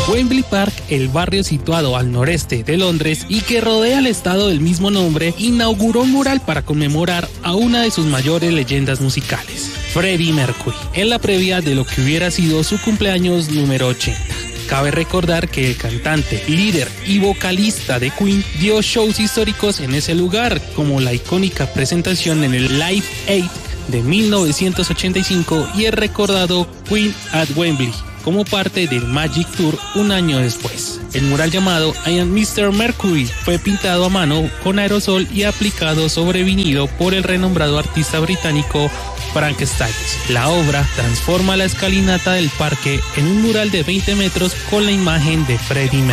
Wembley Park, el barrio situado al noreste de Londres y que rodea el estado del mismo nombre, inauguró un mural para conmemorar a una de sus mayores leyendas musicales, Freddie Mercury, en la previa de lo que hubiera sido su cumpleaños número 80. Cabe recordar que el cantante, líder y vocalista de Queen dio shows históricos en ese lugar, como la icónica presentación en el Live Aid de 1985 y el recordado Queen at Wembley, como parte del Magic Tour un año después. El mural llamado I Am Mr. Mercury fue pintado a mano con aerosol y aplicado sobre vinilo por el renombrado artista británico Frank Styles. La obra transforma la escalinata del parque en un mural de 20 metros con la imagen de Freddie Mercury.